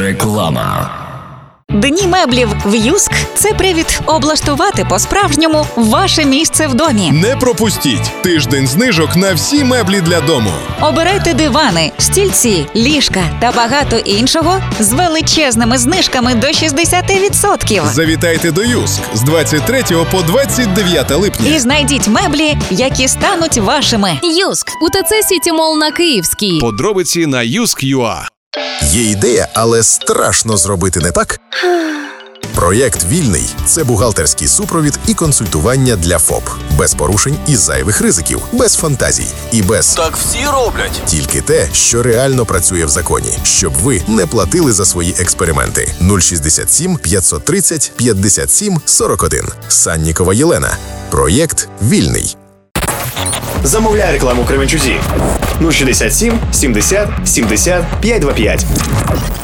Реклама. Дні меблів в Юск – це привід облаштувати по-справжньому ваше місце в домі. Не пропустіть тиждень знижок на всі меблі для дому. Обирайте дивани, стільці, ліжка та багато іншого з величезними знижками до 60%. Завітайте до Юск з 23 по 29 липня. І знайдіть меблі, які стануть вашими. Юск у ТЦ Сіті Мол на Київській. Подробиці на yusk.ua. Є ідея, але страшно зробити не так? Проєкт «Вільний» – це бухгалтерський супровід і консультування для ФОП. Без порушень і зайвих ризиків, без фантазій і без Так всі роблять. тільки те, що реально працює в законі, щоб ви не платили за свої експерименти. 067 530 57 41. Саннікова Єлена. Проєкт «Вільний». Замовляй рекламу Кременчузі. 067 70 70 525.